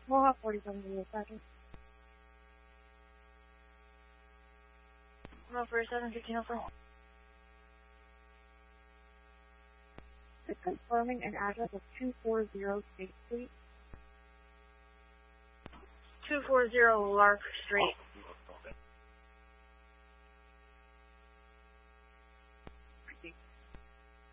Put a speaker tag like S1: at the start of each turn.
S1: We'll have 47 in a second.
S2: No, 47, 1504.
S1: It's confirming an address of 240 State Street.
S2: 240 Lark Street.